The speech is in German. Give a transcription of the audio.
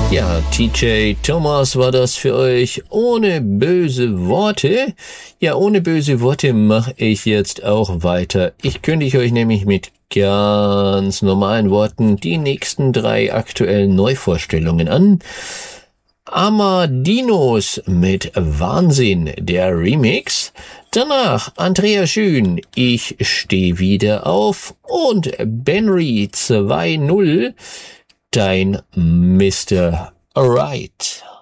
Ja, TJ Thomas war das für euch ohne böse Worte. Ja, ohne böse Worte mache ich jetzt auch weiter. Ich kündige euch nämlich mit ganz normalen Worten die nächsten 3 aktuellen Neuvorstellungen an. Amadinos mit Wahnsinn, der Remix. Danach Andrea Schün, Ich steh wieder auf. Und Benry 2.0, Dein Mr. Right.